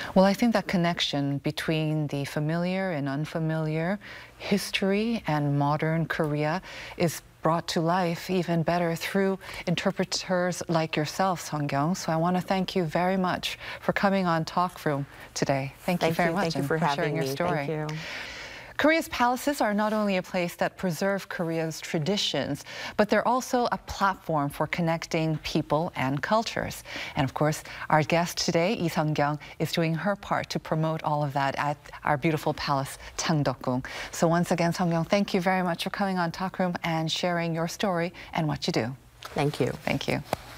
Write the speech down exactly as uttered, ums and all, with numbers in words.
Well, I think that connection between the familiar and unfamiliar, history and modern Korea is brought to life even better through interpreters like yourself, Song Kyung. So I want to thank you very much for coming on Talk Room today. Thank, Thank you very you. much Thank you and for, for having sharing your me. story. Thank you. Korea's palaces are not only a place that preserve Korea's traditions, but they're also a platform for connecting people and cultures. And of course, our guest today, Lee Sung-kyung, is doing her part to promote all of that at our beautiful palace, Changdeokgung. So once again, Sung-kyung, thank you very much for coming on Talk Room and sharing your story and what you do. Thank you. Thank you.